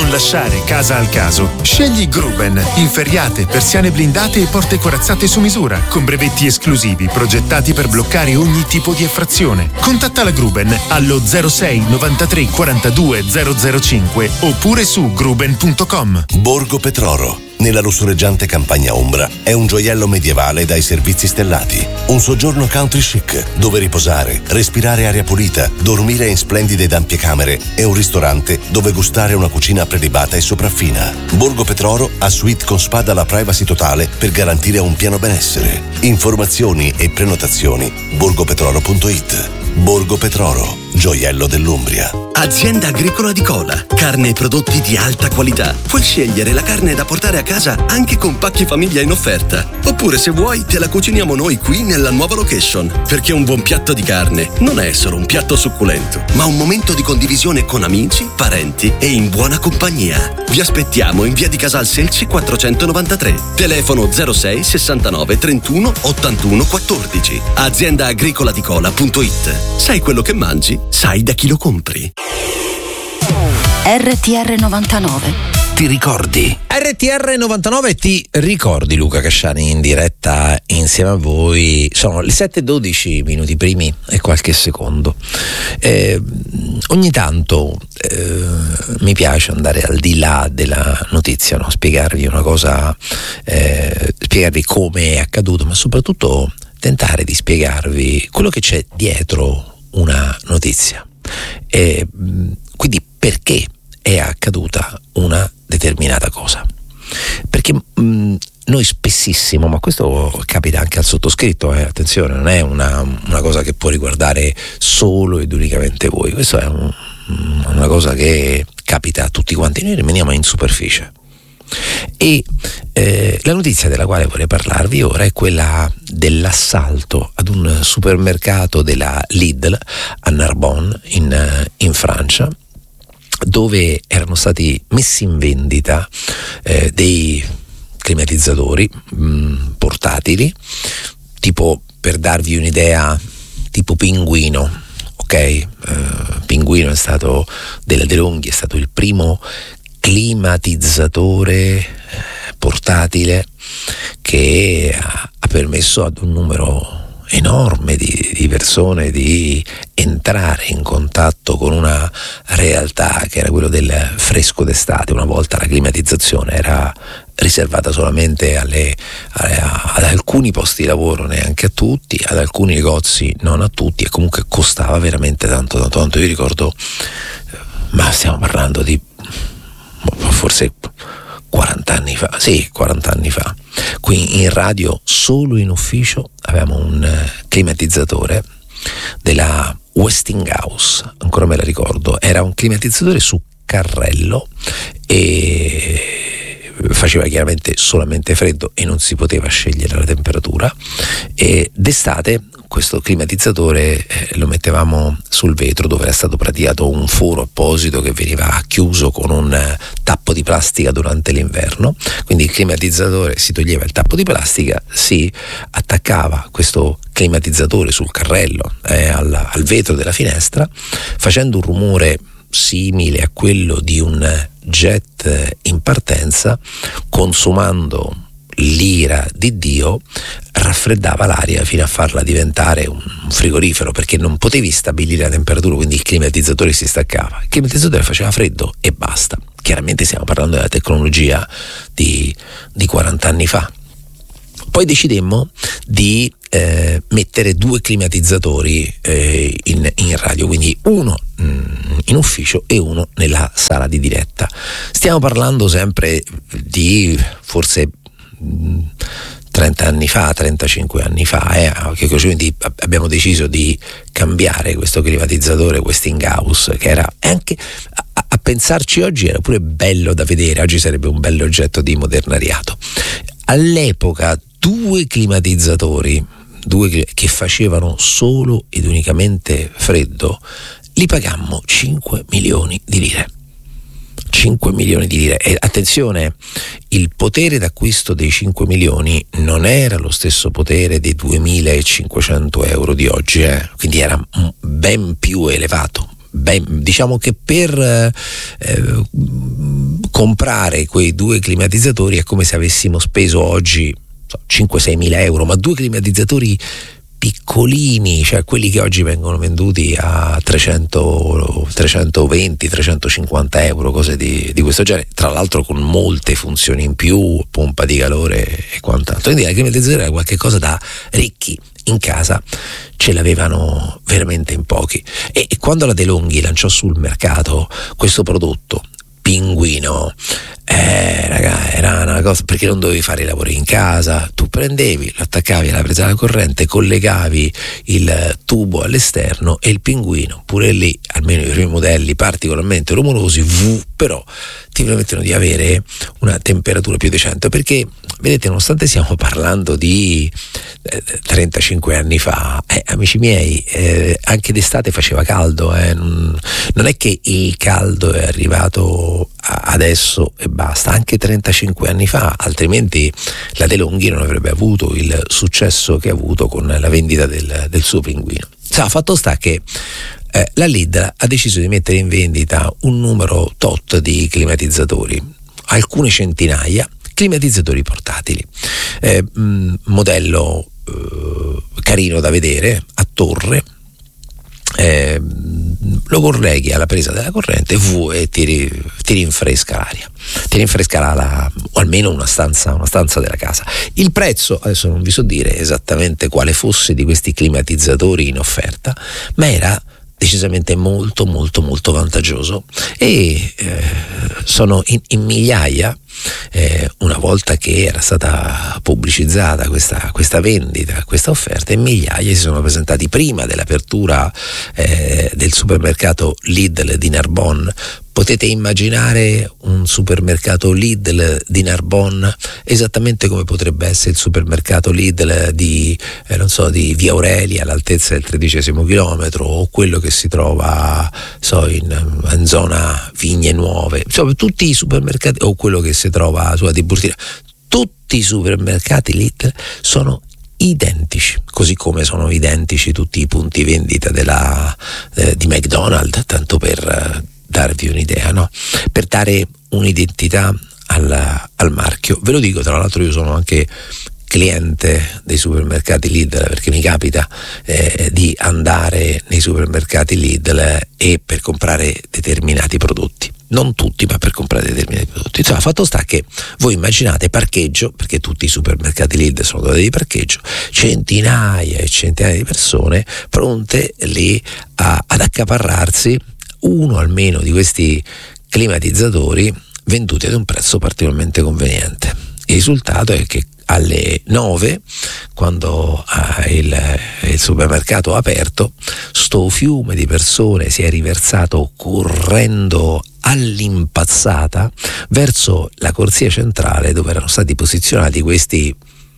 non lasciare casa al caso, scegli Gruben. Inferriate, persiane blindate e porte corazzate su misura, con brevetti esclusivi progettati per bloccare ogni tipo di effrazione. Contatta la Gruben allo 06 93 42 005 oppure su gruben.com. Borgo Petroro, nella lussureggiante campagna ombra, è un gioiello medievale dai servizi stellati. Un soggiorno country chic, dove riposare, respirare aria pulita, dormire in splendide ed ampie camere e un ristorante dove gustare una cucina prelibata e sopraffina. Borgo Petroro ha suite con spa dalla privacy totale per garantire un pieno benessere. Informazioni e prenotazioni borgopetroro.it. Borgo Petroro, gioiello dell'Umbria. Azienda agricola di Cola, carne e prodotti di alta qualità. Puoi scegliere la carne da portare a casa anche con pacchi famiglia in offerta. Oppure se vuoi te la cuciniamo noi qui nella nuova location. Perché un buon piatto di carne non è solo un piatto succulento, ma un momento di condivisione con amici, parenti e in buona compagnia. Vi aspettiamo in via di Casal Selci 493. Telefono 06 69 31 81 14. Aziendaagricoladicola.it. Sai quello che mangi? Sai da chi lo compri. RTR 99. Ti ricordi? RTR 99 ti ricordi, Luca Casciani in diretta insieme a voi. Sono le 7:12 minuti primi e qualche secondo. Ogni tanto mi piace andare al di là della notizia, no? Spiegarvi una cosa, spiegarvi come è accaduto, ma soprattutto tentare di spiegarvi quello che c'è dietro una notizia. Quindi perché è accaduta una determinata cosa. Perché noi spessissimo, ma questo capita anche al sottoscritto, attenzione, non è una cosa che può riguardare solo ed unicamente voi, questo è una cosa che capita a tutti quanti, noi rimaniamo in superficie. E la notizia della quale vorrei parlarvi ora è quella dell'assalto ad un supermercato della Lidl a Narbonne in Francia, dove erano stati messi in vendita dei climatizzatori portatili, tipo, per darvi un'idea, tipo Pinguino, ok? Pinguino è stato della De Longhi, è stato il primo climatizzatore portatile che ha permesso ad un numero enorme di persone di entrare in contatto con una realtà che era quello del fresco d'estate. Una volta la climatizzazione era riservata solamente ad alcuni posti di lavoro, neanche a tutti, ad alcuni negozi, non a tutti, e comunque costava veramente tanto. Io ricordo, ma stiamo parlando di forse 40 anni fa, sì, 40 anni fa, qui in radio, solo in ufficio, avevamo un climatizzatore della Westinghouse, ancora me la ricordo, era un climatizzatore su carrello e faceva chiaramente solamente freddo e non si poteva scegliere la temperatura, e d'estate questo climatizzatore lo mettevamo sul vetro, dove era stato praticato un foro apposito che veniva chiuso con un tappo di plastica durante l'inverno. Quindi il climatizzatore, si toglieva il tappo di plastica, si attaccava questo climatizzatore sul carrello al vetro della finestra, facendo un rumore simile a quello di un jet in partenza, consumando l'ira di Dio, raffreddava l'aria fino a farla diventare un frigorifero, perché non potevi stabilire la temperatura, quindi il climatizzatore si staccava, il climatizzatore faceva freddo e basta. Chiaramente stiamo parlando della tecnologia di 40 anni fa. Poi decidemmo di mettere 2 climatizzatori in radio, quindi uno in ufficio e uno nella sala di diretta. Stiamo parlando sempre di forse 30 anni fa, 35 anni fa, quindi abbiamo deciso di cambiare questo climatizzatore Westinghouse, che era anche, a pensarci oggi, era pure bello da vedere, oggi sarebbe un bello oggetto di modernariato. All'epoca 2 climatizzatori, 2 che facevano solo ed unicamente freddo, li pagammo 5 milioni di lire. 5 milioni di lire. E attenzione, il potere d'acquisto dei 5 milioni non era lo stesso potere dei 2.500 euro di oggi, quindi era ben più elevato, diciamo che per comprare quei 2 climatizzatori è come se avessimo speso oggi 5-6 mila euro, ma 2 climatizzatori piccolini, cioè quelli che oggi vengono venduti a 320-350 euro, cose di questo genere, tra l'altro con molte funzioni in più, pompa di calore e quant'altro. Quindi la climatizzazione era qualcosa da ricchi, in casa ce l'avevano veramente in pochi. E quando la DeLonghi lanciò sul mercato questo prodotto Pinguino, raga, era una cosa, perché non dovevi fare i lavori in casa, tu prendevi, lo attaccavi alla presa della corrente, collegavi il tubo all'esterno e il Pinguino, pure lì, almeno i primi modelli particolarmente rumorosi, però ti permettono di avere una temperatura più decente, perché vedete, nonostante stiamo parlando di 35 anni fa, amici miei, anche d'estate faceva caldo, non è che il caldo è arrivato adesso e basta, anche 35 anni fa, altrimenti la DeLonghi non avrebbe avuto il successo che ha avuto con la vendita del suo Pinguino. Fatto sta che la Lidl ha deciso di mettere in vendita un numero tot di climatizzatori, alcune centinaia, climatizzatori portatili, modello carino da vedere, a torre, lo colleghi alla presa della corrente e ti rinfresca l'aria, ti rinfresca o almeno una stanza della casa. Il prezzo, adesso non vi so dire esattamente quale fosse di questi climatizzatori in offerta, ma era decisamente molto molto molto vantaggioso, e sono in migliaia, una volta che era stata pubblicizzata questa vendita, questa offerta, in migliaia si sono presentati prima dell'apertura del supermercato Lidl di Narbonne. Potete immaginare un supermercato Lidl di Narbonne esattamente come potrebbe essere il supermercato Lidl di Via Aurelia, all'altezza del 13° chilometro, o quello che si trova in zona Vigne Nuove, insomma tutti i supermercati, o quello che si trova sulla Tiburtina. Tutti i supermercati Lidl sono identici, così come sono identici tutti i punti vendita di McDonald's, tanto per darvi un'idea, no? Per dare un'identità al marchio. Ve lo dico, tra l'altro io sono anche cliente dei supermercati Lidl, perché mi capita di andare nei supermercati Lidl e per comprare determinati prodotti, non tutti, ma per comprare determinati prodotti. Insomma, fatto sta che voi immaginate parcheggio, perché tutti i supermercati Lidl sono dotati di parcheggio, centinaia e centinaia di persone pronte lì ad accaparrarsi uno almeno di questi climatizzatori venduti ad un prezzo particolarmente conveniente. Il risultato è che alle 9, quando il supermercato ha aperto, sto fiume di persone si è riversato correndo all'impazzata verso la corsia centrale, dove erano stati posizionati questi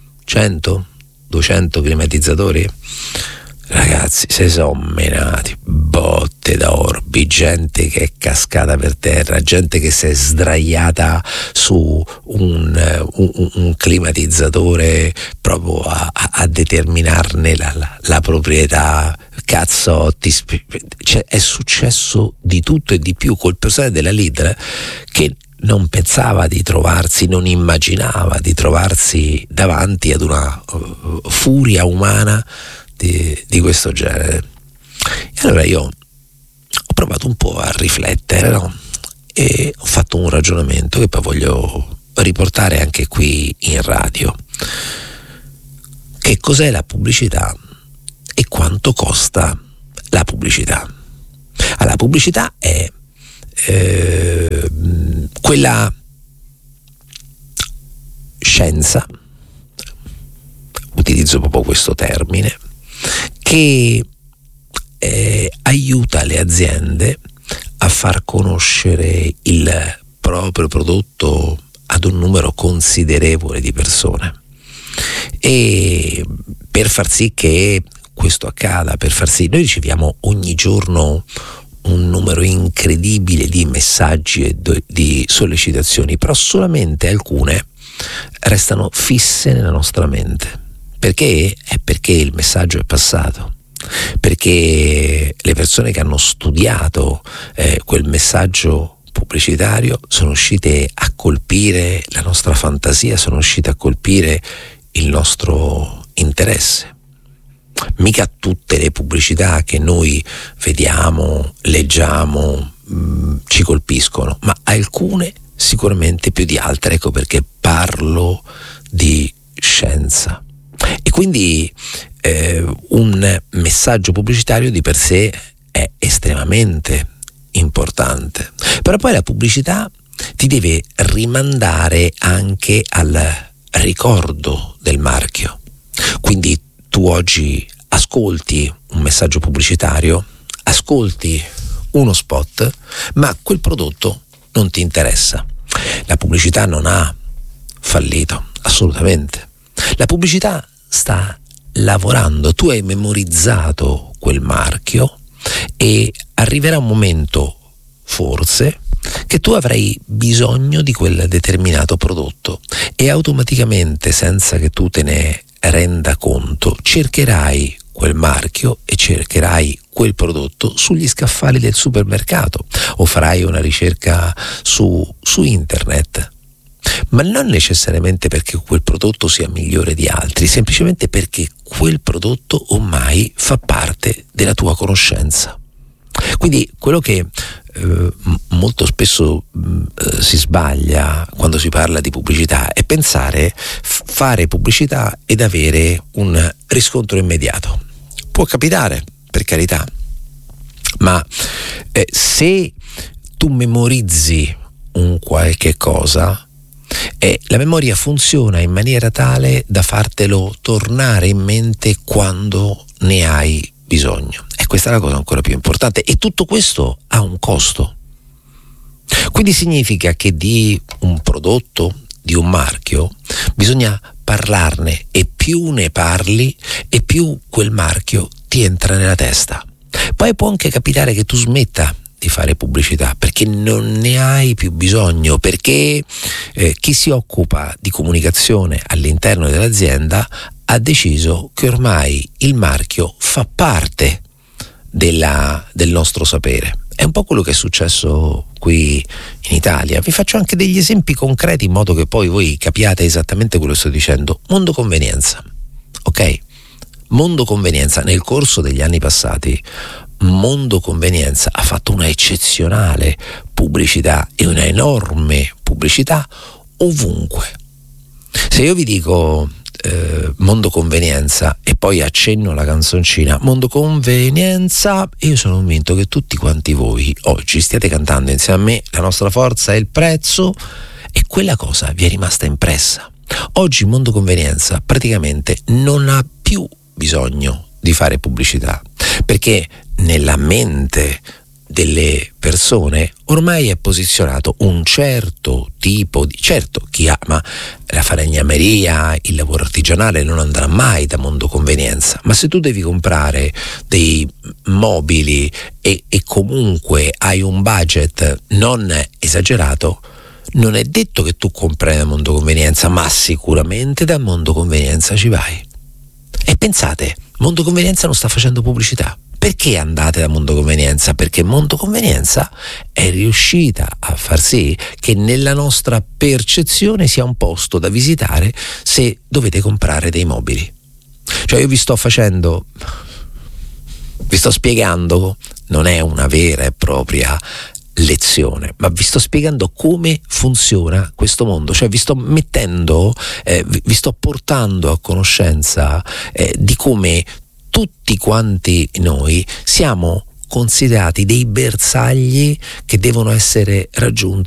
100-200 climatizzatori. Ragazzi, si sono menati botte da orbi, gente che è cascata per terra, gente che si è sdraiata su un climatizzatore proprio a determinarne la proprietà. Cazzotti, è successo di tutto e di più col personale della Lidl, che non pensava di trovarsi, non immaginava di trovarsi davanti ad una furia umana di questo genere. E allora io ho provato un po' a riflettere, no? E ho fatto un ragionamento che poi voglio riportare anche qui in radio. Che cos'è la pubblicità e quanto costa la pubblicità? La pubblicità è quella scienza, utilizzo proprio questo termine, che aiuta le aziende a far conoscere il proprio prodotto ad un numero considerevole di persone, e per far sì che questo accada, noi riceviamo ogni giorno un numero incredibile di messaggi e di sollecitazioni, però solamente alcune restano fisse nella nostra mente. Perché? È perché il messaggio è passato. perché le persone che hanno studiato quel messaggio pubblicitario sono riuscite a colpire la nostra fantasia, sono riuscite a colpire il nostro interesse. Mica tutte le pubblicità che noi vediamo, leggiamo, ci colpiscono, ma alcune sicuramente più di altre. Ecco perché parlo di scienza. E quindi un messaggio pubblicitario di per sé è estremamente importante, però poi la pubblicità ti deve rimandare anche al ricordo del marchio. Quindi tu oggi ascolti un messaggio pubblicitario, ascolti uno spot, ma quel prodotto non ti interessa. La pubblicità non ha fallito, assolutamente. La pubblicità sta lavorando, tu hai memorizzato quel marchio e arriverà un momento, forse, che tu avrai bisogno di quel determinato prodotto e automaticamente, senza che tu te ne renda conto, cercherai quel marchio e cercherai quel prodotto sugli scaffali del supermercato o farai una ricerca su internet, ma non necessariamente perché quel prodotto sia migliore di altri, semplicemente perché quel prodotto ormai fa parte della tua conoscenza. Quindi quello che molto spesso si sbaglia quando si parla di pubblicità è pensare fare pubblicità ed avere un riscontro immediato. Può capitare, per carità, ma se tu memorizzi un qualche cosa, la memoria funziona in maniera tale da fartelo tornare in mente quando ne hai bisogno. E questa è la cosa ancora più importante, e tutto questo ha un costo. Quindi significa che di un prodotto, di un marchio, bisogna parlarne, e più ne parli e più quel marchio ti entra nella testa. Poi può anche capitare che tu smetta di fare pubblicità perché non ne hai più bisogno, perché chi si occupa di comunicazione all'interno dell'azienda ha deciso che ormai il marchio fa parte del nostro sapere. È un po' quello che è successo qui in Italia. Vi faccio anche degli esempi concreti in modo che poi voi capiate esattamente quello che sto dicendo. Mondo convenienza, ok? Mondo convenienza, nel corso degli anni passati, Mondo Convenienza ha fatto una eccezionale pubblicità e una enorme pubblicità ovunque. Se io vi dico Mondo Convenienza e poi accenno la canzoncina Mondo Convenienza, io sono convinto che tutti quanti voi oggi stiate cantando insieme a me La nostra forza è il prezzo, e quella cosa vi è rimasta impressa. Oggi Mondo Convenienza praticamente non ha più bisogno di fare pubblicità, perché nella mente delle persone ormai è posizionato un certo tipo di... Certo, chi ama la falegnameria, il lavoro artigianale non andrà mai da Mondo Convenienza, ma se tu devi comprare dei mobili e comunque hai un budget non esagerato, non è detto che tu comprai da Mondo Convenienza, ma sicuramente da Mondo Convenienza ci vai. E pensate, Mondo Convenienza non sta facendo pubblicità. Perché andate da Mondo Convenienza? Perché Mondo Convenienza è riuscita a far sì che nella nostra percezione sia un posto da visitare se dovete comprare dei mobili. Cioè io vi sto spiegando, non è una vera e propria lezione, ma vi sto spiegando come funziona questo mondo, cioè vi sto portando a conoscenza di come tutti quanti noi siamo considerati dei bersagli che devono essere raggiunti